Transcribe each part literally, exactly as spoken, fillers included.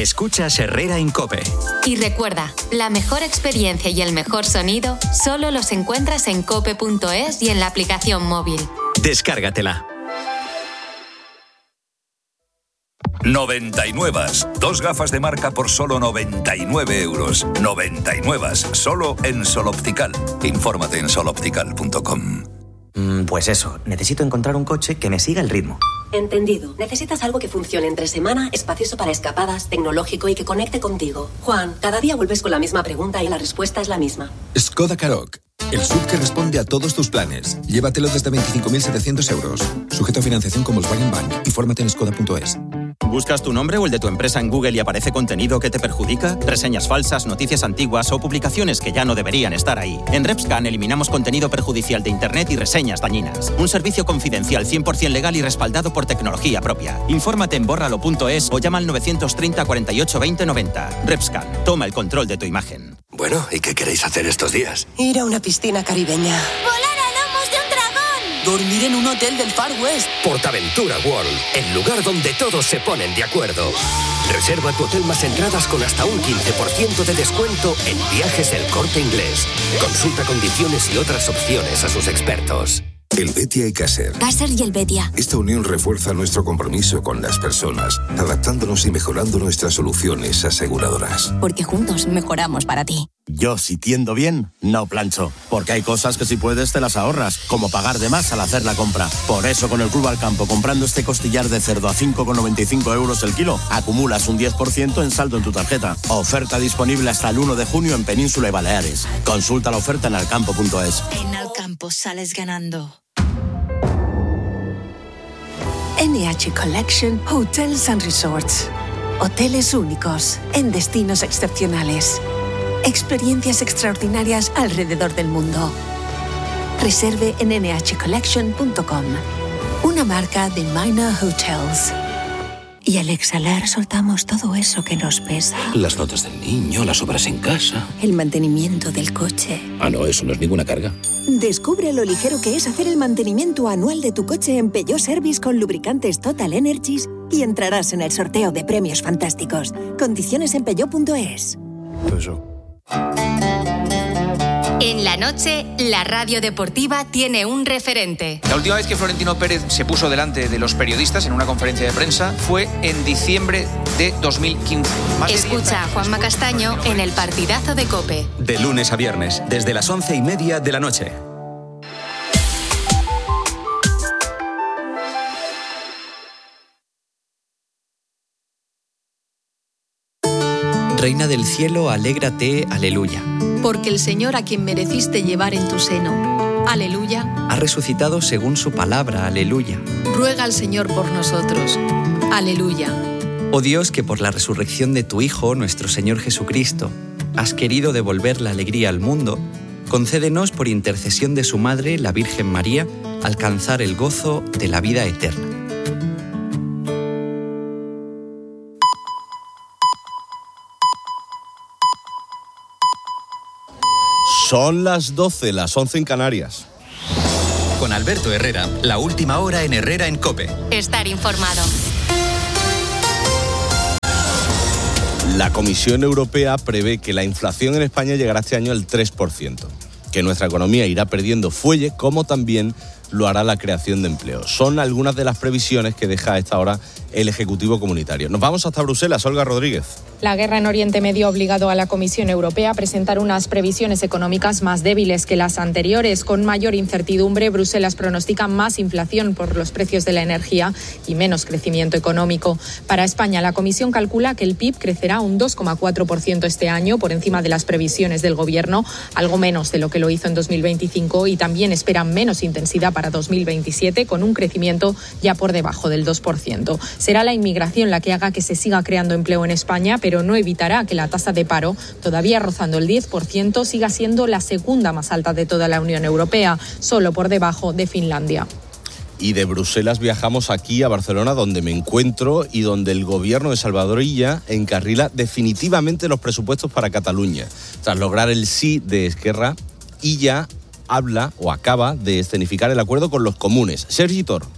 Escuchas Herrera en COPE. Y recuerda, la mejor experiencia y el mejor sonido solo los encuentras en cope punto es y en la aplicación móvil. Descárgatela. noventa y nueve. Dos gafas de marca por solo noventa y nueve euros. noventa y nueve. Solo en Sol Optical. Infórmate en sol optical punto com. Mm, pues eso, necesito encontrar un coche que me siga el ritmo. Entendido. Necesitas algo que funcione entre semana, espacioso para escapadas, tecnológico y que conecte contigo. Juan, cada día vuelves con la misma pregunta y la respuesta es la misma. Skoda Karoq. El S U V que responde a todos tus planes. Llévatelo desde veinticinco mil setecientos euros. Sujeto a financiación con Volkswagen Bank. Infórmate en skoda punto es. ¿Buscas tu nombre o el de tu empresa en Google y aparece contenido que te perjudica? Reseñas falsas, noticias antiguas o publicaciones que ya no deberían estar ahí. En RepScan eliminamos contenido perjudicial de Internet y reseñas dañinas. Un servicio confidencial cien por ciento legal y respaldado por tecnología propia. Infórmate en bórralo punto es o llama al novecientos treinta cuarenta y ocho veinte noventa. RepScan. Toma el control de tu imagen. Bueno, ¿y qué queréis hacer estos días? Ir a una piscina caribeña. ¡Volar a lomos de un dragón! Dormir en un hotel del Far West. Portaventura World, el lugar donde todos se ponen de acuerdo. Reserva tu hotel más entradas con hasta un quince por ciento de descuento en Viajes del Corte Inglés. Consulta condiciones y otras opciones a sus expertos. El Betia y Caser. Caser y el Betia. Esta unión refuerza nuestro compromiso con las personas, adaptándonos y mejorando nuestras soluciones aseguradoras. Porque juntos mejoramos para ti. Yo, si tiendo bien, no plancho. Porque hay cosas que si puedes te las ahorras, como pagar de más al hacer la compra. Por eso con el Club Alcampo, comprando este costillar de cerdo a cinco con noventa y cinco euros el kilo, acumulas un diez por ciento en saldo en tu tarjeta. Oferta disponible hasta el uno de junio en Península y Baleares. Consulta la oferta en alcampo punto es. En Alcampo sales ganando. N H Collection Hotels and Resorts. Hoteles únicos en destinos excepcionales. Experiencias extraordinarias alrededor del mundo. Reserve en ene hache collection punto com. Una marca de Minor Hotels. Y al exhalar soltamos todo eso que nos pesa. Las notas del niño, las obras en casa. El mantenimiento del coche. Ah, no, eso no es ninguna carga. Descubre lo ligero que es hacer el mantenimiento anual de tu coche en Peugeot Service con lubricantes Total Energies y entrarás en el sorteo de premios fantásticos. Condiciones en peugeot punto es. Eso. En la noche, la radio deportiva tiene un referente. La última vez que Florentino Pérez se puso delante de los periodistas en una conferencia de prensa fue en diciembre de dos mil quince. Escucha a Juanma Castaño en el partidazo de COPE. De lunes a viernes, desde las once y media de la noche. Reina del cielo, alégrate, aleluya. Porque el Señor a quien mereciste llevar en tu seno, aleluya, ha resucitado según su palabra, aleluya. Ruega al Señor por nosotros, aleluya. Oh Dios, que por la resurrección de tu Hijo, nuestro Señor Jesucristo, has querido devolver la alegría al mundo, concédenos por intercesión de su Madre, la Virgen María, alcanzar el gozo de la vida eterna. Son las doce, las once en Canarias. Con Alberto Herrera, la última hora en Herrera en COPE. Estar informado. La Comisión Europea prevé que la inflación en España llegará este año al tres por ciento, que nuestra economía irá perdiendo fuelle, como también lo hará la creación de empleo. Son algunas de las previsiones que deja a esta hora el Ejecutivo Comunitario. Nos vamos hasta Bruselas. Olga Rodríguez. La guerra en Oriente Medio ha obligado a la Comisión Europea a presentar unas previsiones económicas más débiles que las anteriores. Con mayor incertidumbre, Bruselas pronostica más inflación por los precios de la energía y menos crecimiento económico. Para España, la Comisión calcula que el P I B crecerá un dos coma cuatro por ciento este año, por encima de las previsiones del Gobierno, algo menos de lo que lo hizo en dos mil veinticinco, y también esperan menos intensidad para dos mil veintisiete, con un crecimiento ya por debajo del dos por ciento. Será la inmigración la que haga que se siga creando empleo en España, pero no evitará que la tasa de paro, todavía rozando el diez por ciento, siga siendo la segunda más alta de toda la Unión Europea, solo por debajo de Finlandia. Y de Bruselas viajamos aquí a Barcelona, donde me encuentro y donde el gobierno de Salvador Illa encarrila definitivamente los presupuestos para Cataluña. Tras lograr el sí de Esquerra, Illa habla o acaba de escenificar el acuerdo con los comunes. Sergi Tor.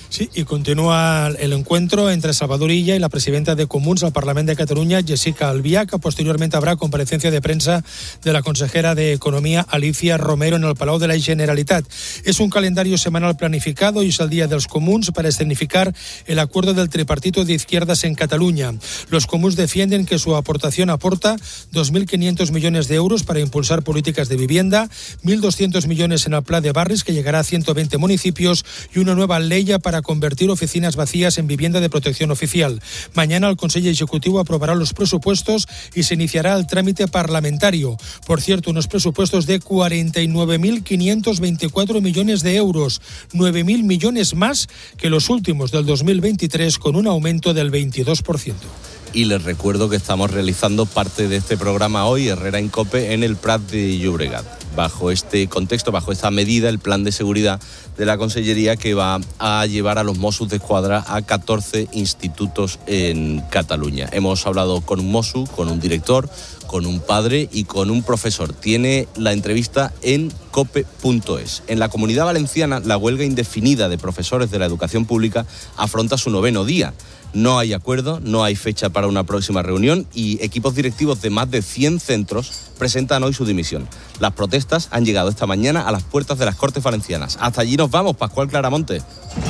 Sí, y continúa el encuentro entre Salvador Illa y la presidenta de Comuns al Parlamento de Cataluña, Jessica Albiach. Posteriormente habrá comparecencia de prensa de la consejera de Economía, Alicia Romero, en el Palau de la Generalitat. Es un calendario semanal planificado y es el día de los Comuns para escenificar el acuerdo del tripartito de izquierdas en Cataluña. Los Comuns defienden que su aportación aporta dos mil quinientos millones de euros para impulsar políticas de vivienda, mil doscientos millones en el Pla de Barris, que llegará a ciento veinte municipios, y una nueva ley para convertir oficinas vacías en vivienda de protección oficial. Mañana el Consejo Ejecutivo aprobará los presupuestos y se iniciará el trámite parlamentario. Por cierto, unos presupuestos de cuarenta y nueve mil quinientos veinticuatro millones de euros, nueve mil millones más que los últimos del dos mil veintitrés, con un aumento del veintidós por ciento. Y les recuerdo que estamos realizando parte de este programa hoy, Herrera en COPE, en el Prat de Llobregat. Bajo este contexto, bajo esta medida, el plan de seguridad de la Consellería que va a llevar a los Mossos d'Esquadra a catorce institutos en Cataluña. Hemos hablado con un Mossu, con un director, con un padre y con un profesor. Tiene la entrevista en cope punto es. En la Comunidad Valenciana, la huelga indefinida de profesores de la educación pública afronta su noveno día. No hay acuerdo, no hay fecha para una próxima reunión y equipos directivos de más de cien centros presentan hoy su dimisión. Las protestas han llegado esta mañana a las puertas de las Cortes Valencianas. Hasta allí nos vamos, Pascual Claramonte.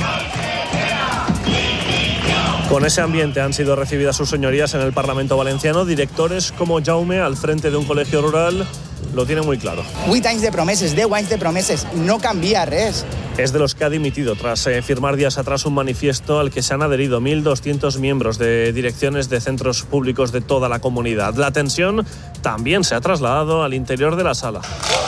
Con ese ambiente han sido recibidas sus señorías en el Parlamento valenciano. Directores como Jaume, al frente de un colegio rural, lo tienen muy claro. vuit anys de promeses, deu anys de promeses, no canvia res. Es de los que ha dimitido tras eh, firmar días atrás un manifiesto al que se han adherido mil doscientos miembros de direcciones de centros públicos de toda la comunidad. La tensión también se ha trasladado al interior de la sala.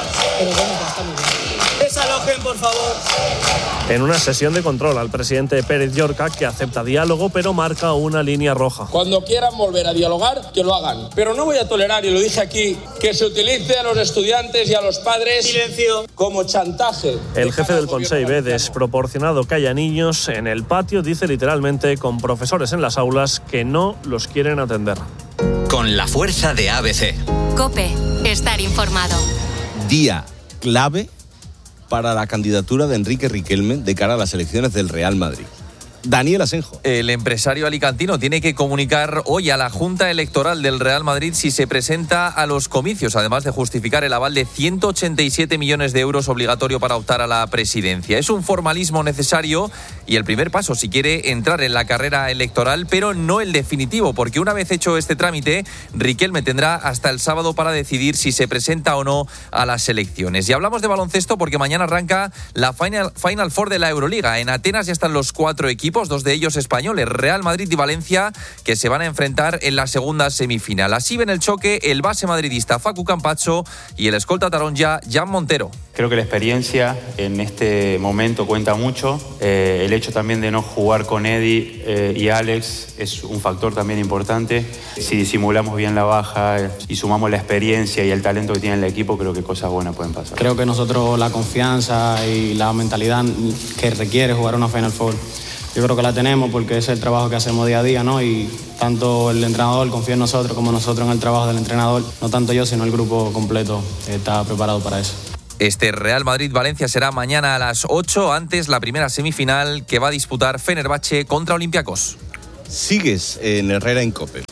Desalojen, por favor. En una sesión de control al presidente Pérez Llorca, que acepta diálogo pero marca una línea roja. Cuando quieran volver a dialogar, que lo hagan. Pero no voy a tolerar, y lo dije aquí, que se utilice a los estudiantes y a los padres Silencio. como chantaje. El jefe del Consell ve desproporcionado que haya niños en el patio, dice literalmente, con profesores en las aulas que no los quieren atender. Con la fuerza de A B C. COPE, estar informado. Día clave para la candidatura de Enrique Riquelme de cara a las elecciones del Real Madrid. Daniel Asenjo. El empresario alicantino tiene que comunicar hoy a la Junta Electoral del Real Madrid si se presenta a los comicios, además de justificar el aval de ciento ochenta y siete millones de euros obligatorio para optar a la presidencia. Es un formalismo necesario y el primer paso si quiere entrar en la carrera electoral, pero no el definitivo, porque una vez hecho este trámite, Riquelme tendrá hasta el sábado para decidir si se presenta o no a las elecciones. Y hablamos de baloncesto porque mañana arranca la Final, Final Four de la Euroliga. En Atenas ya están los cuatro equipos, dos de ellos españoles, Real Madrid y Valencia, que se van a enfrentar en la segunda semifinal. Así ven el choque el base madridista Facu Campazzo y el escolta taronja Jan Montero. Creo que la experiencia en este momento cuenta mucho. Eh, el hecho también de no jugar con Eddie eh, y Alex es un factor también importante. Si disimulamos bien la baja eh, y sumamos la experiencia y el talento que tiene el equipo, creo que cosas buenas pueden pasar. Creo que nosotros la confianza y la mentalidad que requiere jugar una Final Four, yo creo que la tenemos porque es el trabajo que hacemos día a día, ¿no? Y tanto el entrenador confía en nosotros como nosotros en el trabajo del entrenador. No tanto yo, sino el grupo completo está preparado para eso. Este Real Madrid-Valencia será mañana a las ocho, antes la primera semifinal que va a disputar Fenerbahce contra Olympiacos. Sigues en Herrera en COPE.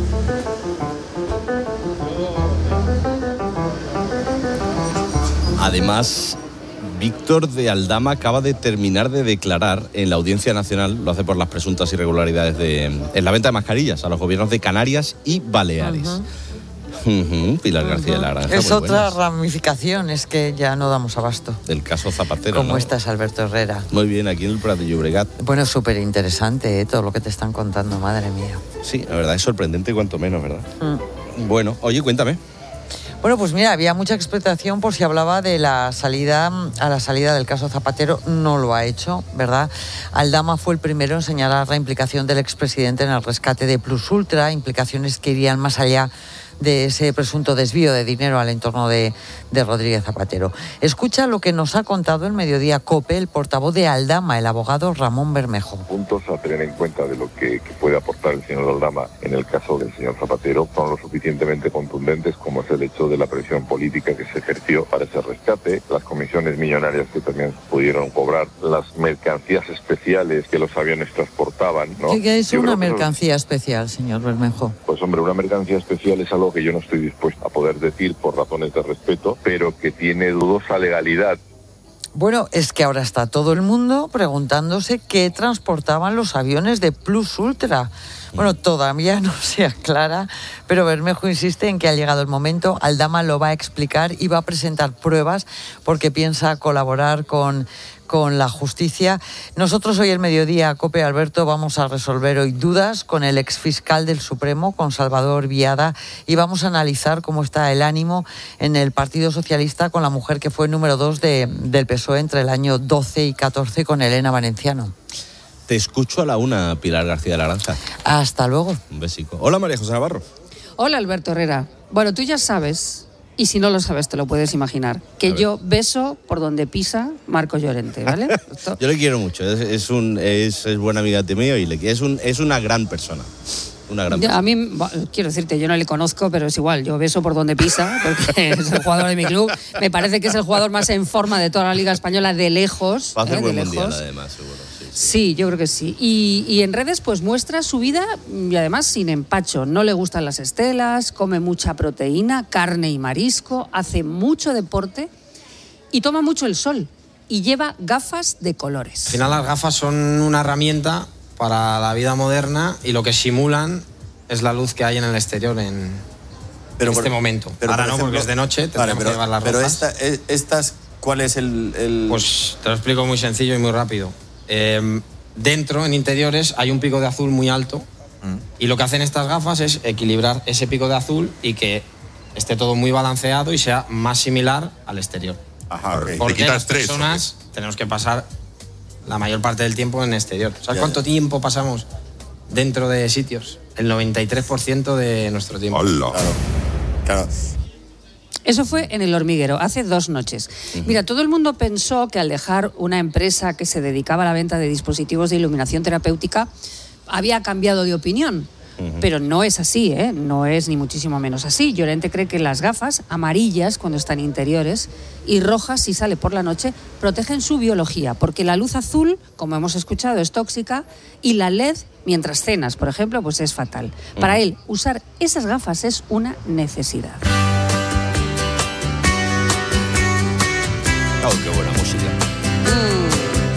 Además, Víctor de Aldama acaba de terminar de declarar en la Audiencia Nacional, lo hace por las presuntas irregularidades de, en la venta de mascarillas a los gobiernos de Canarias y Baleares. Uh-huh. Uh-huh. Pilar García uh-huh. de la Granja. Es otra buenas. ramificación, es que ya no damos abasto. Del caso Zapatero, Como ¿no? estás, Alberto Herrera. Muy bien, aquí en el Prat de Llobregat. Bueno, súper interesante, ¿eh? Todo lo que te están contando, madre mía. Sí, la verdad es sorprendente cuanto menos, ¿verdad? Mm. Bueno, oye, cuéntame. Bueno, pues mira, había mucha expectación por si hablaba de la salida, a la salida del caso Zapatero. No lo ha hecho, ¿verdad? Aldama fue el primero en señalar la implicación del expresidente en el rescate de Plus Ultra, implicaciones que irían más allá de ese presunto desvío de dinero al entorno de, de Rodríguez Zapatero. Escucha lo que nos ha contado el Mediodía COPE el portavoz de Aldama, el abogado Ramón Bermejo. Puntos a tener en cuenta de lo que, que puede aportar el señor Aldama en el caso del señor Zapatero son lo suficientemente contundentes como es el hecho de la presión política que se ejerció para ese rescate, las comisiones millonarias que también pudieron cobrar, las mercancías especiales que los aviones transportaban, ¿no? ¿Qué es Yo una creo que mercancía especial, señor Bermejo? Pues hombre, una mercancía especial es algo que yo no estoy dispuesto a poder decir por razones de respeto, pero que tiene dudosa legalidad. Bueno, es que ahora está todo el mundo preguntándose qué transportaban los aviones de Plus Ultra. Bueno, todavía no se aclara, pero Bermejo insiste en que ha llegado el momento. Aldama lo va a explicar y va a presentar pruebas porque piensa colaborar con, con la justicia. Nosotros hoy el Mediodía, COPE Alberto, vamos a resolver hoy dudas con el exfiscal del Supremo, con Salvador Viada, y vamos a analizar cómo está el ánimo en el Partido Socialista con la mujer que fue número dos de, del P S O E entre el año doce y catorce, con Elena Valenciano. Te escucho a la una, Pilar García de la Granja. Hasta luego. Un besico. Hola, María José Navarro. Hola, Alberto Herrera. Bueno, tú ya sabes, y si no lo sabes te lo puedes imaginar, que yo beso por donde pisa Marcos Llorente, ¿vale? Esto... Yo le quiero mucho, es, es, un, es, es buen amigo mío y le, es, un, es una gran persona. Una gran persona. A mí, bueno, quiero decirte, yo no le conozco, pero es igual, yo beso por donde pisa, porque es el jugador de mi club. Me parece que es el jugador más en forma de toda la Liga Española, de lejos. Va a hacer ¿eh? buen de mundial, lejos. además, seguro. Sí, sí. Sí, yo creo que sí. Y, y en redes pues muestra su vida y además sin empacho. No le gustan las estelas, come mucha proteína, carne y marisco, hace mucho deporte y toma mucho el sol. Y lleva gafas de colores. Al final las gafas son una herramienta para la vida moderna y lo que simulan es la luz que hay en el exterior en, pero en por, este momento. Pero Ahora no, ejemplo, porque es de noche, tendremos vale, pero, que llevar las pero rojas. Pero esta, estas, ¿cuál es el, el...? Pues te lo explico muy sencillo y muy rápido. Eh, dentro, en interiores, hay un pico de azul muy alto mm. y lo que hacen estas gafas es equilibrar ese pico de azul y que esté todo muy balanceado y sea más similar al exterior. Ajá, okay. Porque Te quitas las tres, personas okay. tenemos que pasar la mayor parte del tiempo en exterior. ¿Sabes ya, cuánto ya. tiempo pasamos dentro de sitios? El noventa y tres por ciento de nuestro tiempo. Hola. Claro, claro. Eso fue en El Hormiguero, hace dos noches. Uh-huh. Mira, todo el mundo pensó que al dejar una empresa que se dedicaba a la venta de dispositivos de iluminación terapéutica había cambiado de opinión. Uh-huh. Pero no es así, ¿eh? No es ni muchísimo menos así. Llorente cree que las gafas, amarillas cuando están interiores y rojas si sale por la noche, protegen su biología, porque la luz azul, como hemos escuchado, es tóxica y la L E D, mientras cenas, por ejemplo, pues es fatal. Uh-huh. Para él, usar esas gafas es una necesidad. Oh, qué buena música. Mm.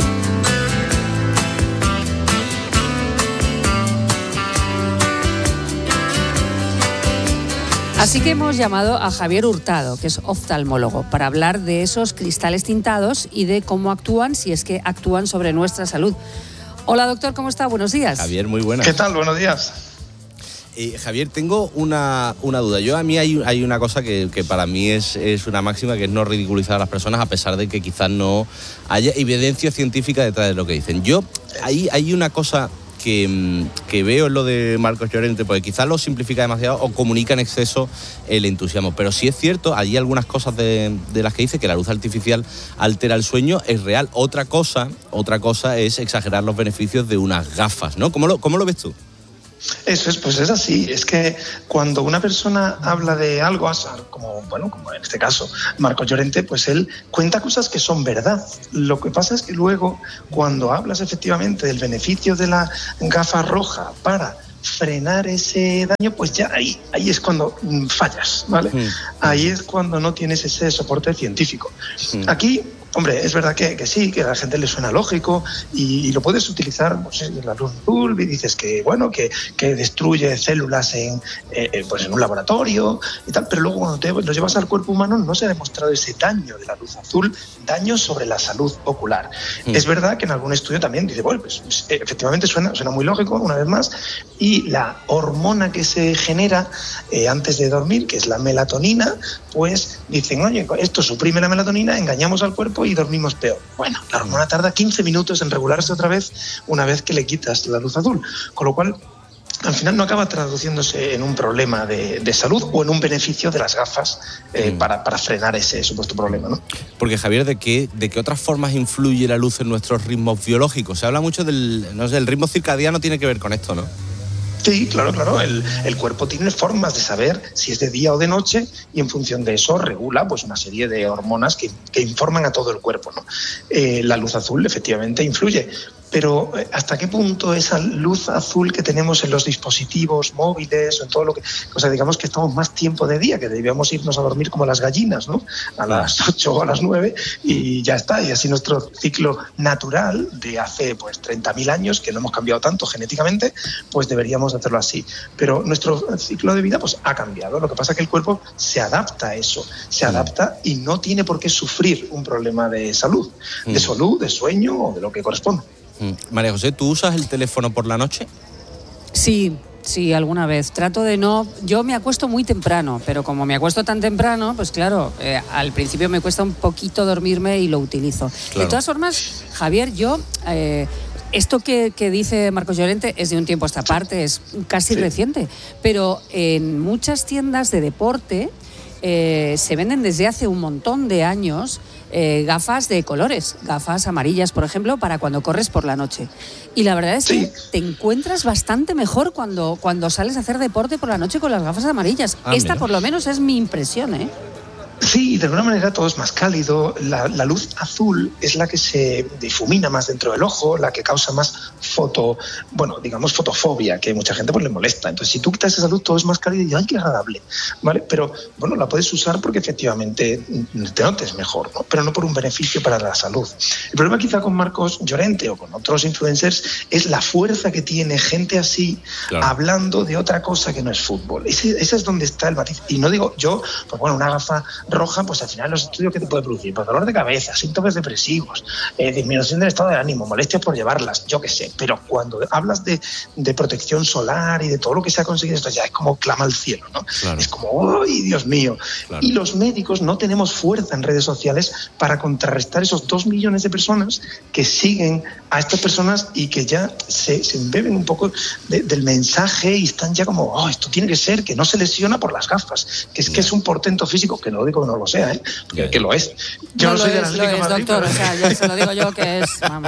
Así que hemos llamado a Javier Hurtado, que es oftalmólogo, para hablar de esos cristales tintados y de cómo actúan, si es que actúan sobre nuestra salud. Hola, doctor, ¿cómo está? Buenos días. Javier, muy buenas. ¿Qué tal? Buenos días. Eh, Javier, tengo una, una duda. Yo a mí hay, hay una cosa que, que para mí es, es una máxima, que es no ridiculizar a las personas a pesar de que quizás no haya evidencia científica detrás de lo que dicen. Yo, hay, hay una cosa que, que veo en lo de Marcos Llorente, porque quizás lo simplifica demasiado o comunica en exceso el entusiasmo. Pero sí es cierto, hay algunas cosas de, de las que dice que la luz artificial altera el sueño, es real. Otra cosa, otra cosa es exagerar los beneficios de unas gafas, ¿no? ¿Cómo lo, cómo lo ves tú? Eso es, pues es así. Es que cuando una persona habla de algo, como, bueno, como en este caso Marcos Llorente, pues él cuenta cosas que son verdad. Lo que pasa es que luego, cuando hablas efectivamente del beneficio de la gafa roja para frenar ese daño, pues ya ahí, ahí es cuando fallas, ¿vale? Mm. Ahí es cuando no tienes ese soporte científico. Mm. Aquí, hombre, es verdad que, que sí, que a la gente le suena lógico y, y lo puedes utilizar, pues, en la luz azul y dices que, bueno, que, que destruye células en, eh, pues en un laboratorio y tal, pero luego cuando te lo llevas al cuerpo humano no se ha demostrado ese daño de la luz azul, daño sobre la salud ocular. Mm. Es verdad que en algún estudio también dice, bueno, pues, pues efectivamente suena, suena muy lógico, una vez más, y la hormona que se genera eh, antes de dormir, que es la melatonina, pues dicen, oye, esto suprime la melatonina, engañamos al cuerpo y dormimos peor. Bueno, la hormona tarda quince minutos en regularse otra vez una vez que le quitas la luz azul, con lo cual al final no acaba traduciéndose en un problema de, de salud o en un beneficio de las gafas eh, mm. para, para frenar ese supuesto problema, ¿no? Porque, Javier, ¿de qué, ¿de qué otras formas influye la luz en nuestros ritmos biológicos? Se habla mucho del, no sé, el ritmo circadiano tiene que ver con esto, ¿no? Sí, claro, claro. El, el cuerpo tiene formas de saber si es de día o de noche y en función de eso regula pues una serie de hormonas que, que informan a todo el cuerpo, ¿no? Eh, la luz azul efectivamente influye. Pero ¿hasta qué punto esa luz azul que tenemos en los dispositivos móviles o en todo lo que... O sea, digamos que estamos más tiempo de día, que debíamos irnos a dormir como las gallinas, ¿no? A las ocho o a las nueve y ya está. Y así nuestro ciclo natural de hace pues treinta mil años, que no hemos cambiado tanto genéticamente, pues deberíamos hacerlo así. Pero nuestro ciclo de vida pues ha cambiado. Lo que pasa es que el cuerpo se adapta a eso, se adapta y no tiene por qué sufrir un problema de salud, de salud, de sueño o de lo que corresponda. María José, ¿tú usas el teléfono por la noche? Sí, sí, alguna vez. Trato de no... Yo me acuesto muy temprano, pero como me acuesto tan temprano, pues claro, eh, al principio me cuesta un poquito dormirme y lo utilizo. Claro. De todas formas, Javier, yo... Eh, esto que, que dice Marcos Llorente es de un tiempo a esta parte, es casi sí. reciente, pero en muchas tiendas de deporte eh, se venden desde hace un montón de años Eh, gafas de colores, gafas amarillas, por ejemplo, para cuando corres por la noche. Y la verdad es que sí. te encuentras bastante mejor cuando, cuando sales a hacer deporte por la noche con las gafas amarillas. Ah, Esta, mira. por lo menos, es mi impresión, ¿eh? Sí, de alguna manera todo es más cálido. La, la luz azul es la que se difumina más dentro del ojo, la que causa más foto, bueno, digamos fotofobia, que mucha gente pues le molesta. Entonces, si tú quitas esa luz, todo es más cálido y ¡ay, qué agradable! ¿Vale? Pero, bueno, la puedes usar porque efectivamente te notes mejor, ¿no? Pero no por un beneficio para la salud. El problema quizá con Marcos Llorente o con otros influencers es la fuerza que tiene gente así claro. hablando de otra cosa que no es fútbol. Ese, ese es donde está el matiz. Y no digo yo, pues bueno, una gafa roja, pues al final los estudios que te puede producir, pues dolor de cabeza, síntomas depresivos, eh, disminución del estado de ánimo, molestias por llevarlas, yo qué sé, pero cuando hablas de, de protección solar y de todo lo que se ha conseguido, esto ya es como clama al cielo, ¿no? Claro. Es como, ¡ay, Dios mío! Claro. Y los médicos no tenemos fuerza en redes sociales para contrarrestar esos dos millones de personas que siguen a estas personas y que ya se, se embeben un poco de, del mensaje y están ya como, oh, esto tiene que ser, que no se lesiona por las gafas, que es yeah. que es un portento físico, que no lo digo que no lo sea, ¿eh? Porque yeah. que lo es. Yo no, no soy de la Atlético de Madrid, doctor, pero... o sea, ya se lo digo yo que es, vamos.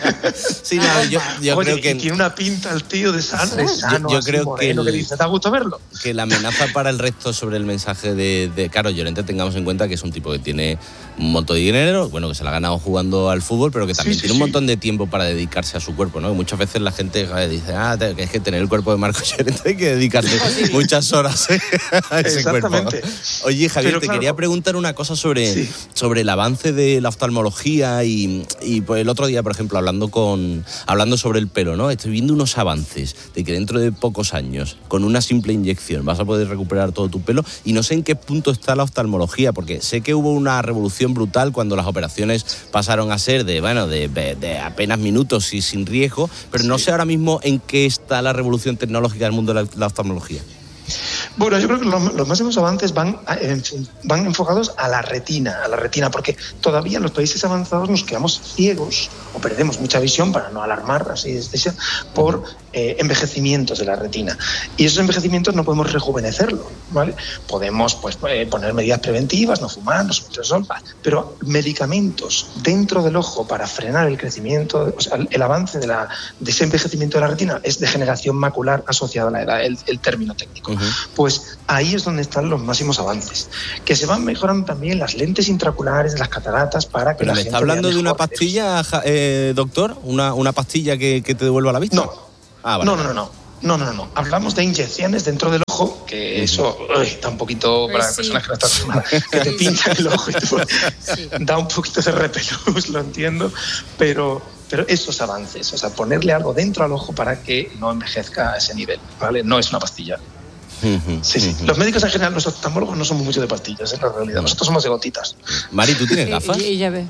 Sí, no, yo, yo Oye, creo que... tiene una pinta el tío de sano, de sano yo, yo creo moreno, que, el, que dice, ¿te gusta verlo? Que la amenaza para el resto sobre el mensaje de, de Caro Llorente, tengamos en cuenta que es un tipo que tiene un montón de dinero, bueno, que se la ha ganado jugando al fútbol, pero que también sí, sí, tiene un montón de tiempo para dedicarse a su cuerpo, ¿no? Y muchas veces la gente dice, ah, que es que tener el cuerpo de Marcos Llorente hay que dedicarle muchas horas ¿eh? a ese cuerpo. Oye, Javier, pero, te claro, quería preguntar una cosa sobre, sí. sobre el avance de la oftalmología y, y pues el otro día, por ejemplo, hablando con hablando sobre el pelo, ¿no? Estoy viendo unos avances de que dentro de pocos años, con una simple inyección, vas a poder recuperar todo tu pelo y no sé en qué punto está la oftalmología, porque sé que hubo una revolución brutal cuando las operaciones pasaron a ser de, bueno, de, de, de apenas minutos y sin riesgo, pero no sé ahora mismo en qué está la revolución tecnológica del mundo de la, la oftalmología. Bueno, yo creo que los, los máximos avances van, a, van enfocados a la retina, a la retina, porque todavía en los países avanzados nos quedamos ciegos o perdemos mucha visión, para no alarmar así desde por eh, envejecimientos de la retina. Y esos envejecimientos no podemos rejuvenecerlo, ¿vale? Podemos pues, eh, poner medidas preventivas, no fumar, no sumir el sol, pero medicamentos dentro del ojo para frenar el crecimiento, o sea, el, el avance de, la, de ese envejecimiento de la retina es degeneración macular asociada a la edad, el, el término técnico. Uh-huh. Pues ahí es donde están los máximos avances. Que se van mejorando también las lentes intraoculares, las cataratas, para que ¿Pero la me gente está hablando de una mejor. pastilla, eh, doctor? ¿Una, ¿Una pastilla que, que te devuelva la vista? No. Ah, vale. no, no, no, no. No, no, no. Hablamos de inyecciones dentro del ojo, que eso uy, está un poquito para sí. personas que no están acostumbradas, que te pinchan el ojo y tú, sí. da un poquito de repelús, lo entiendo, pero, pero esos avances, o sea, ponerle algo dentro al ojo para que no envejezca a ese nivel, ¿vale? No es una pastilla. Uh-huh, sí, sí. Uh-huh. Los médicos en general, los oftalmólogos no somos mucho de pastillas, es la realidad. Nosotros somos de gotitas. Mari, ¿tú tienes gafas? Y, y ya ve.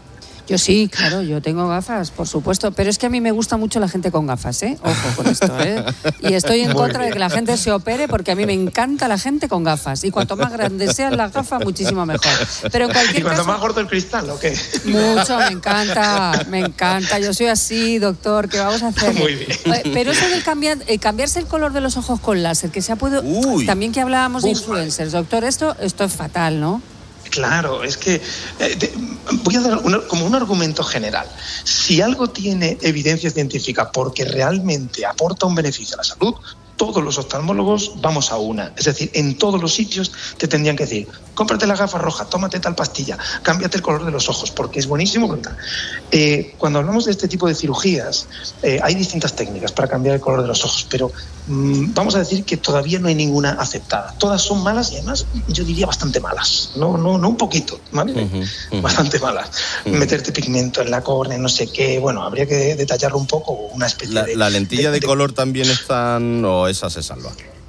Yo sí, claro, yo tengo gafas, por supuesto, pero es que a mí me gusta mucho la gente con gafas, ¿eh? Ojo con esto, ¿eh? Y estoy en Muy contra bien. de que la gente se opere porque a mí me encanta la gente con gafas y cuanto más grandes sean las gafas, muchísimo mejor. Pero en cualquier ¿Y cuanto caso, más gordo el cristal o qué? mucho, me encanta, me encanta. Yo soy así, doctor, ¿qué vamos a hacer? Muy bien. Pero eso del cambiar, eh, cambiarse el color de los ojos con láser, que se ha podido... Uy. También que hablábamos de Uf. influencers, doctor, esto, esto es fatal, ¿no? Claro, es que eh, te- voy a dar una- como un argumento general. Si algo tiene evidencia científica porque realmente aporta un beneficio a la salud, todos los oftalmólogos vamos a una. Es decir, en todos los sitios te tendrían que decir, cómprate la gafa roja, tómate tal pastilla, cámbiate el color de los ojos, porque es buenísimo. porque tal. Eh, cuando hablamos de este tipo de cirugías, eh, hay distintas técnicas para cambiar el color de los ojos, pero mm, vamos a decir que todavía no hay ninguna aceptada. Todas son malas y además yo diría bastante malas. No, no, no un poquito, ¿vale? Ujú, ujú. Bastante malas. Ujú. Meterte pigmento en la córnea, no sé qué, bueno, habría que detallarlo un poco, una especie La, de... la lentilla de de- color también están, o esa se salva.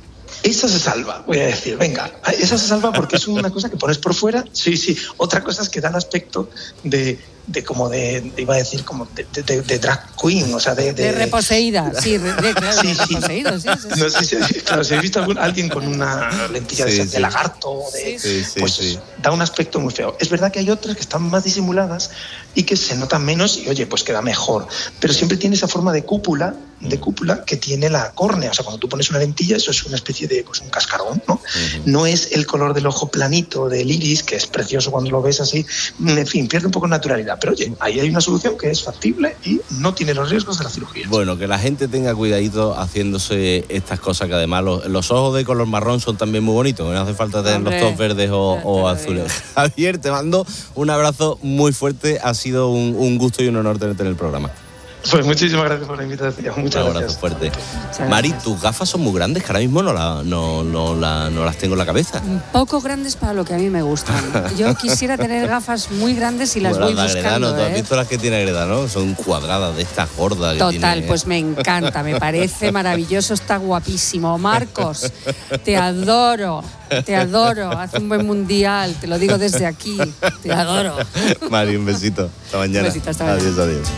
Esa se salva, voy a decir, venga, esa se salva porque es una cosa que pones por fuera, sí, sí. Otra cosa es que da el aspecto de, de como de, de- iba a decir, como de, de- de- de drag queen, o sea, de... De reposeída, sí, de, de- claro, Sí, de sí. reposeído, sí, sí, sí. No sé si, claro, si he visto algún- alguien con una lentilla de, Sí, esas de sí. lagarto, o de, Sí, sí, pues sí. da un aspecto muy feo. Es verdad que hay otras que están más disimuladas y que se notan menos y, oye, pues queda mejor. Pero siempre tiene esa forma de cúpula, de cúpula que tiene la córnea. O sea, cuando tú pones una lentilla, eso es una especie de, pues, un cascarón, ¿no? No es el color del ojo planito, del iris, que es precioso cuando lo ves así. En fin, pierde un poco de naturalidad. Pero, oye, ahí hay una solución que es factible y no tiene los riesgos de la cirugía. Bueno, que la gente tenga cuidadito haciéndose estas cosas, que además los, los ojos de color marrón son también muy bonitos, no hace falta tener Hombre, los ojos verdes o, ya te o lo azules. digo. Javier, te mando un abrazo muy fuerte, ha sido un, un gusto y un honor tenerte en el programa. Pues muchísimas gracias por la invitación. Muchas Un abrazo gracias. fuerte. Muchas Mari, gracias. tus gafas son muy grandes, que ahora mismo no, la- no, no, la- no las tengo en la cabeza. Un poco grandes para lo que a mí me gustan. Yo quisiera tener gafas muy grandes y las Como voy de Agredano, buscando, ¿tú has ¿eh? visto las que tiene Agredano? Son cuadradas de estas gordas que Total, tiene. pues me encanta, me parece maravilloso, está guapísimo. Marcos, te adoro, te adoro. Haz un buen mundial, te lo digo desde aquí, te adoro. Mari, un besito. Hasta mañana. Un besito, hasta mañana. Adiós, adiós.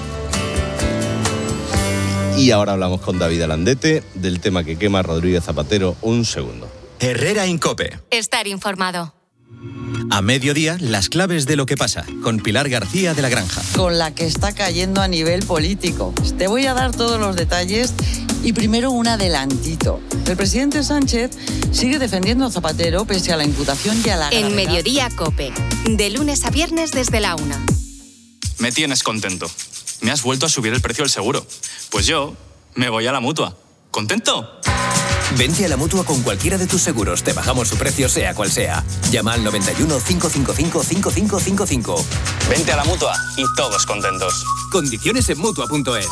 Y ahora hablamos con David Alandete del tema que quema Rodríguez Zapatero. Un segundo. Herrera Incope. Estar informado. A mediodía, las claves de lo que pasa, con Pilar García de la Granja. Con la que está cayendo a nivel político. Te voy a dar todos los detalles y primero un adelantito. El presidente Sánchez sigue defendiendo a Zapatero pese a la imputación y a la En gravedad. Mediodía Cope. De lunes a viernes desde la una. Me tienes contento. Me has vuelto a subir el precio del seguro. Pues yo me voy a la Mutua. ¿Contento? Vente a la Mutua con cualquiera de tus seguros. Te bajamos su precio sea cual sea. Llama al noventa y uno, cinco cinco cinco, cinco cinco cinco cinco. Vente a la Mutua y todos contentos. Condiciones en Mutua punto es.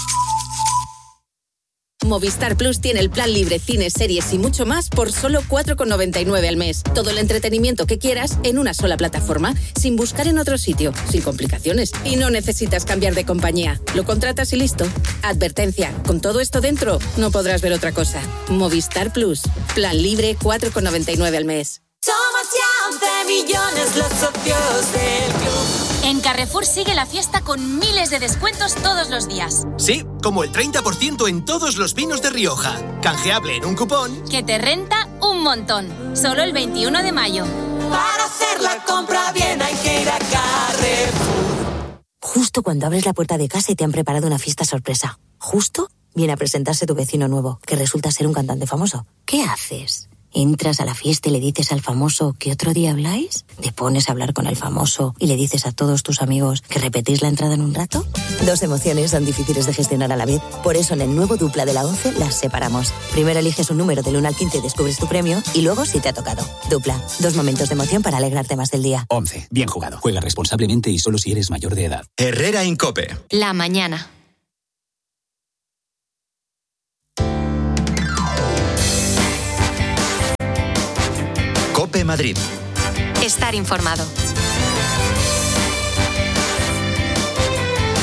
Movistar Plus tiene el plan libre, cines, series y mucho más por solo cuatro con noventa y nueve al mes. Todo el entretenimiento que quieras en una sola plataforma, sin buscar en otro sitio, sin complicaciones. Y no necesitas cambiar de compañía. Lo contratas y listo. Advertencia, con todo esto dentro, no podrás ver otra cosa. Movistar Plus. Plan libre, cuatro con noventa y nueve al mes. Somos ya once millones los socios del club. En Carrefour sigue la fiesta con miles de descuentos todos los días. Sí, como el treinta por ciento en todos los vinos de Rioja. Canjeable en un cupón. Que te renta un montón. Solo el veintiuno de mayo. Para hacer la compra bien hay que ir a Carrefour. Justo cuando abres la puerta de casa y te han preparado una fiesta sorpresa. Justo viene a presentarse tu vecino nuevo, que resulta ser un cantante famoso. ¿Qué haces? ¿Entras a la fiesta y le dices al famoso que otro día habláis? ¿Te pones a hablar con el famoso y le dices a todos tus amigos que repetís la entrada en un rato? Dos emociones son difíciles de gestionar a la vez. Por eso en el nuevo Dupla de la once las separamos. Primero eliges un número del uno al quince y descubres tu premio, y luego si te ha tocado. Dupla, dos momentos de emoción para alegrarte más del día. once. Bien jugado. Juega responsablemente y solo si eres mayor de edad. Herrera Incope. La mañana. Cope Madrid. Estar informado.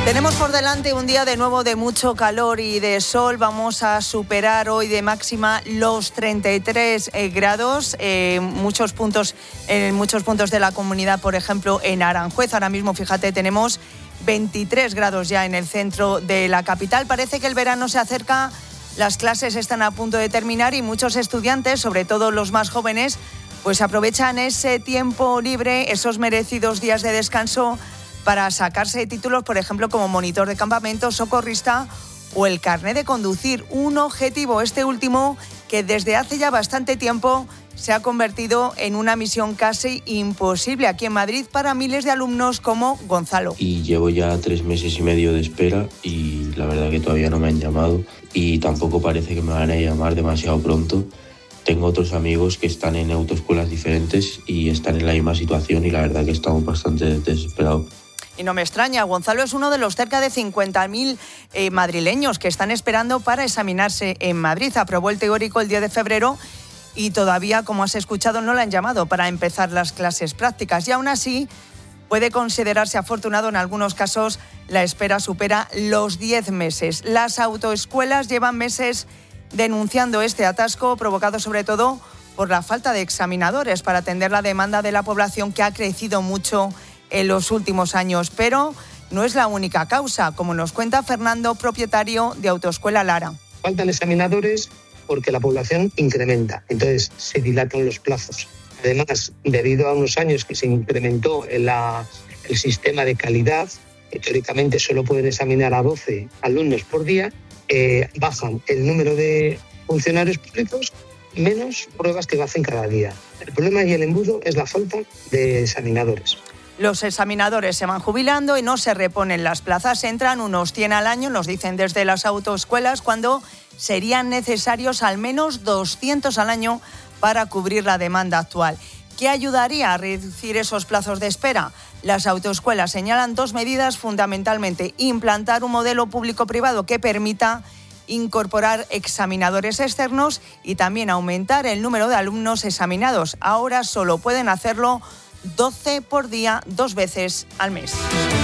Tenemos por delante un día de nuevo de mucho calor y de sol. Vamos a superar hoy de máxima los treinta y tres eh, grados. Eh, muchos puntos, en muchos puntos de la comunidad, por ejemplo, en Aranjuez. Ahora mismo, fíjate, tenemos veintitrés grados ya en el centro de la capital. Parece que el verano se acerca, las clases están a punto de terminar y muchos estudiantes, sobre todo los más jóvenes, pues aprovechan ese tiempo libre, esos merecidos días de descanso, para sacarse títulos, por ejemplo, como monitor de campamento, socorrista o el carné de conducir. Un objetivo, este último, que desde hace ya bastante tiempo se ha convertido en una misión casi imposible aquí en Madrid para miles de alumnos como Gonzalo. Y llevo ya tres meses y medio de espera y la verdad que todavía no me han llamado y tampoco parece que me van a llamar demasiado pronto. Tengo otros amigos que están en autoescuelas diferentes y están en la misma situación y la verdad que estamos bastante desesperados. Y no me extraña, Gonzalo es uno de los cerca de cincuenta mil eh, madrileños que están esperando para examinarse en Madrid. Aprobó el teórico el diez de febrero y todavía, como has escuchado, no le han llamado para empezar las clases prácticas. Y aún así, puede considerarse afortunado. En algunos casos, la espera supera los diez meses. Las autoescuelas llevan meses denunciando este atasco, provocado sobre todo por la falta de examinadores para atender la demanda de la población, que ha crecido mucho en los últimos años. Pero no es la única causa, como nos cuenta Fernando, propietario de Autoescuela Lara. Faltan examinadores porque la población incrementa, entonces se dilatan los plazos. Además, debido a unos años que se incrementó el, la, el sistema de calidad, que teóricamente solo pueden examinar a doce alumnos por día, eh, bajan el número de funcionarios públicos, menos pruebas que hacen cada día. El problema y el embudo es la falta de examinadores. Los examinadores se van jubilando y no se reponen las plazas. Entran unos cien al año, nos dicen desde las autoescuelas, cuando serían necesarios al menos doscientos al año para cubrir la demanda actual. ¿Qué ayudaría a reducir esos plazos de espera? Las autoescuelas señalan dos medidas, fundamentalmente implantar un modelo público-privado que permita incorporar examinadores externos y también aumentar el número de alumnos examinados. Ahora solo pueden hacerlo doce por día, dos veces al mes.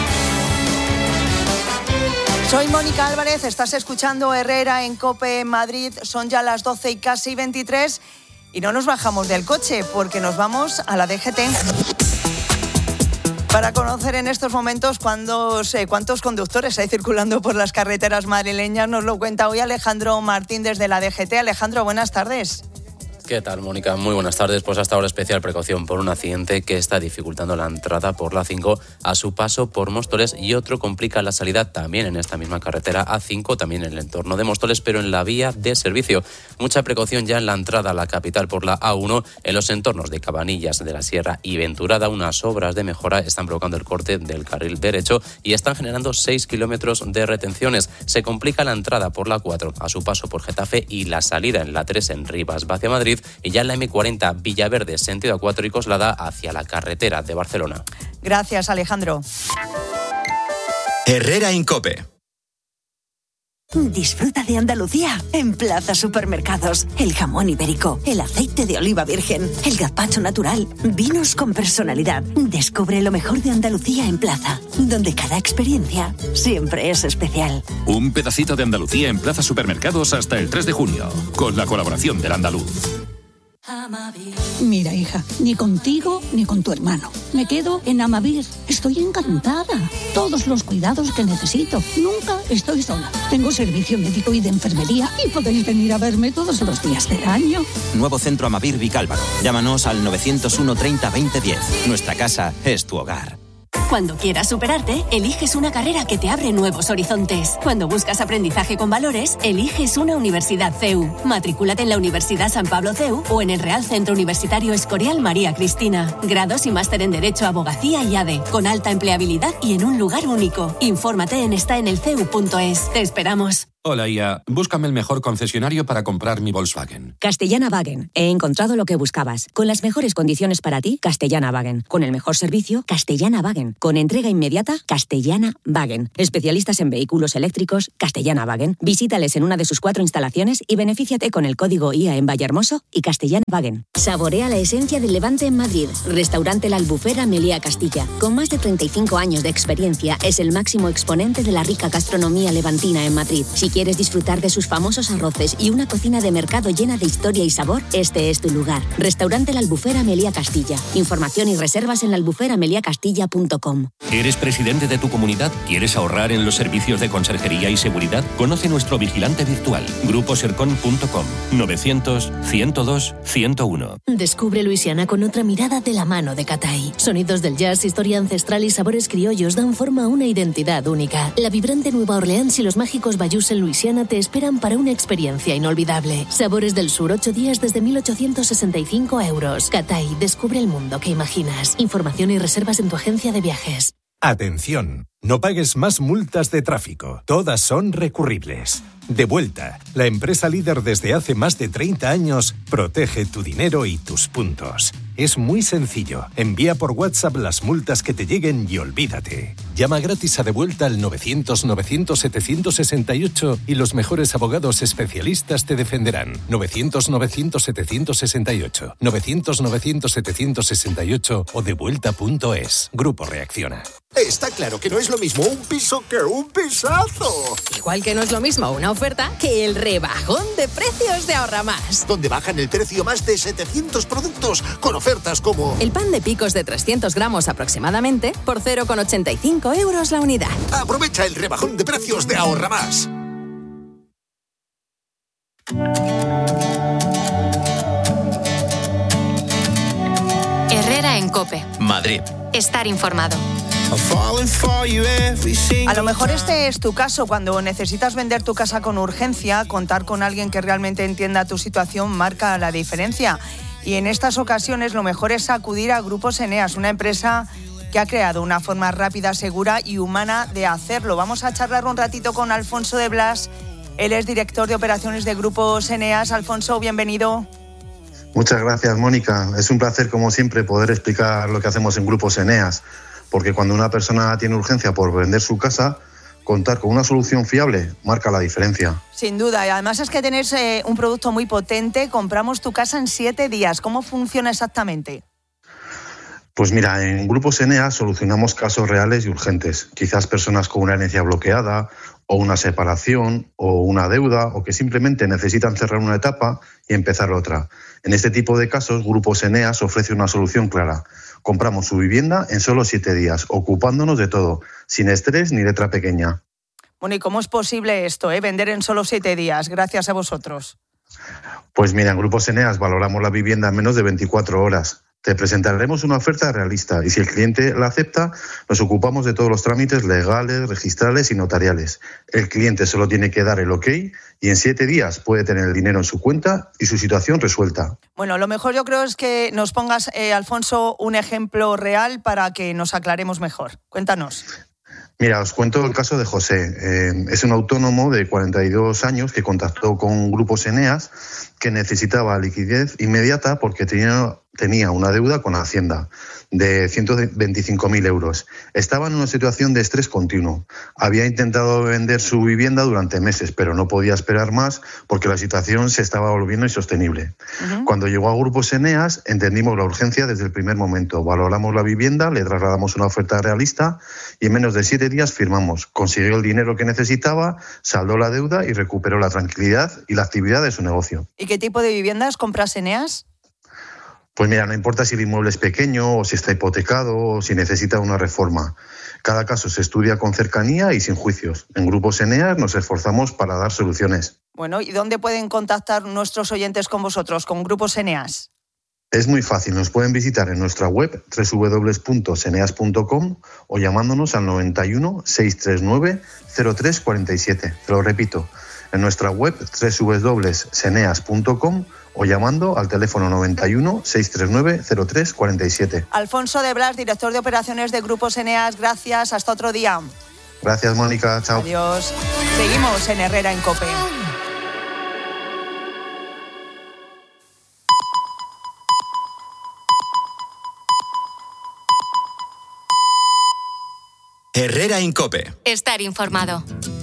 Soy Mónica Álvarez, estás escuchando Herrera en COPE Madrid. Son ya las doce y casi veintitrés y no nos bajamos del coche porque nos vamos a la D G T. Para conocer en estos momentos cuántos, eh, cuántos conductores hay circulando por las carreteras madrileñas, nos lo cuenta hoy Alejandro Martín desde la D G T. Alejandro, buenas tardes. ¿Qué tal, Mónica? Muy buenas tardes. Pues hasta ahora especial precaución por un accidente que está dificultando la entrada por la A cinco a su paso por Móstoles y otro complica la salida también en esta misma carretera A cinco, también en el entorno de Móstoles, pero en la vía de servicio. Mucha precaución ya en la entrada a la capital por la A uno, en los entornos de Cabanillas de la Sierra y Venturada. Unas obras de mejora están provocando el corte del carril derecho y están generando seis kilómetros de retenciones. Se complica la entrada por la cuatro a su paso por Getafe y la salida en la tres en Rivas hacia Madrid, y ya en la eme cuarenta Villaverde, sentido A cuatro y Coslada hacia la carretera de Barcelona. Gracias, Alejandro. Herrera en COPE. Disfruta de Andalucía en Plaza Supermercados. El jamón ibérico, el aceite de oliva virgen, el gazpacho natural, vinos con personalidad. Descubre lo mejor de Andalucía en Plaza, donde cada experiencia siempre es especial. Un pedacito de Andalucía en Plaza Supermercados hasta el tres de junio, con la colaboración del Andaluz. Mira, hija, ni contigo ni con tu hermano. Me quedo en Amavir. Estoy encantada. Todos los cuidados que necesito. Nunca estoy sola. Tengo servicio médico y de enfermería y podéis venir a verme todos los días del año. Nuevo centro Amavir Vicálvaro. Llámanos al novecientos uno treinta veinte diez. Nuestra casa es tu hogar. Cuando quieras superarte, eliges una carrera que te abre nuevos horizontes. Cuando buscas aprendizaje con valores, eliges una universidad C E U. Matrículate en la Universidad San Pablo C E U o en el Real Centro Universitario Escorial María Cristina. Grados y máster en Derecho, Abogacía y A D E, con alta empleabilidad y en un lugar único. Infórmate en estaenelceu punto es. Te esperamos. Hola, I A. Búscame el mejor concesionario para comprar mi Volkswagen. Castellana Wagen. He encontrado lo que buscabas. Con las mejores condiciones para ti, Castellana Wagen. Con el mejor servicio, Castellana Wagen. Con entrega inmediata, Castellana Wagen. Especialistas en vehículos eléctricos, Castellana Wagen. Visítales en una de sus cuatro instalaciones y benefíciate con el código I A en Vallehermoso y Castellana Wagen. Saborea la esencia del Levante en Madrid. Restaurante La Albufera Meliá Castilla. Con más de treinta y cinco años de experiencia, es el máximo exponente de la rica gastronomía levantina en Madrid. Si quieres disfrutar de sus famosos arroces y una cocina de mercado llena de historia y sabor, este es tu lugar. Restaurante La Albufera Meliá Castilla. Información y reservas en la albufera meliá castilla punto com. ¿Eres presidente de tu comunidad? ¿Quieres ahorrar en los servicios de conserjería y seguridad? Conoce nuestro vigilante virtual. grupo sercon punto com. novecientos, ciento dos, ciento uno. Descubre Luisiana con otra mirada de la mano de Catay. Sonidos del jazz, historia ancestral y sabores criollos dan forma a una identidad única. La vibrante Nueva Orleans y los mágicos bayous en Luisiana te esperan para una experiencia inolvidable. Sabores del Sur, ocho días desde mil ochocientos sesenta y cinco euros. Catay, descubre el mundo que imaginas. Información y reservas en tu agencia de viajes. Atención, no pagues más multas de tráfico. Todas son recurribles. Devuelta, la empresa líder desde hace más de treinta años, protege tu dinero y tus puntos. Es muy sencillo. Envía por WhatsApp las multas que te lleguen y olvídate. Llama gratis a Devuelta al novecientos, novecientos, setecientos sesenta y ocho y los mejores abogados especialistas te defenderán. novecientos, novecientos, setecientos sesenta y ocho. novecientos, novecientos, setecientos sesenta y ocho o devuelta punto es. Grupo Reacciona. Está claro que no es lo mismo un piso que un pisazo. Igual que no es lo mismo una oferta que el rebajón de precios de Ahorra Más. Donde bajan el precio más de setecientos productos con ofertas como... El pan de picos de trescientos gramos aproximadamente por cero coma ochenta y cinco euros la unidad. Aprovecha el rebajón de precios de Ahorra Más. Herrera en COPE. Madrid. Estar informado. A lo mejor este es tu caso cuando necesitas vender tu casa con urgencia. Contar con alguien que realmente entienda tu situación marca la diferencia. Y en estas ocasiones lo mejor es acudir a Grupos Eneas, una empresa que ha creado una forma rápida, segura y humana de hacerlo. Vamos a charlar un ratito con Alfonso de Blas. Él es director de operaciones de Grupos Eneas. Alfonso, bienvenido. Muchas gracias, Mónica. Es un placer, como siempre, poder explicar lo que hacemos en Grupos Eneas, porque cuando una persona tiene urgencia por vender su casa, contar con una solución fiable marca la diferencia. Sin duda, y además es que tenéis eh, un producto muy potente. Compramos tu casa en siete días. ¿Cómo funciona exactamente? Pues mira, en Grupos Eneas solucionamos casos reales y urgentes. Quizás personas con una herencia bloqueada, o una separación, o una deuda, o que simplemente necesitan cerrar una etapa y empezar otra. En este tipo de casos, Grupos Eneas ofrece una solución clara. Compramos su vivienda en solo siete días, ocupándonos de todo, sin estrés ni letra pequeña. Bueno, ¿y cómo es posible esto, eh? Vender en solo siete días, gracias a vosotros? Pues mira, en Grupos Eneas valoramos la vivienda en menos de veinticuatro horas. Te presentaremos una oferta realista y si el cliente la acepta, nos ocupamos de todos los trámites legales, registrales y notariales. El cliente solo tiene que dar el ok y en siete días puede tener el dinero en su cuenta y su situación resuelta. Bueno, lo mejor yo creo es que nos pongas, eh, Alfonso, un ejemplo real para que nos aclaremos mejor. Cuéntanos. Mira, os cuento el caso de José. Eh, es un autónomo de cuarenta y dos años que contactó con Grupos Eneas que necesitaba liquidez inmediata porque tenía, tenía una deuda con Hacienda de ciento veinticinco mil euros. Estaba en una situación de estrés continuo. Había intentado vender su vivienda durante meses, pero no podía esperar más porque la situación se estaba volviendo insostenible. Uh-huh. Cuando llegó a Grupos Eneas, entendimos la urgencia desde el primer momento. Valoramos la vivienda, le trasladamos una oferta realista y en menos de siete días firmamos. Consiguió el dinero que necesitaba, saldó la deuda y recuperó la tranquilidad y la actividad de su negocio. ¿Y qué tipo de viviendas compras Eneas? Pues mira, no importa si el inmueble es pequeño o si está hipotecado o si necesita una reforma. Cada caso se estudia con cercanía y sin juicios. En Grupos Eneas nos esforzamos para dar soluciones. Bueno, ¿y dónde pueden contactar nuestros oyentes con vosotros, con Grupos Eneas? Es muy fácil, nos pueden visitar en nuestra web doble u doble u doble u punto seneas punto com o llamándonos al noventa y uno, seiscientos treinta y nueve, cero tres cuarenta y siete. Te lo repito, en nuestra web doble u doble u doble u punto seneas punto com o llamando al teléfono noventa y uno, seiscientos treinta y nueve, cero tres cuarenta y siete. Alfonso de Blas, director de operaciones de Grupos Eneas, gracias, hasta otro día. Gracias, Mónica, chao. Adiós. Seguimos en Herrera en COPE. Herrera en COPE. Estar informado.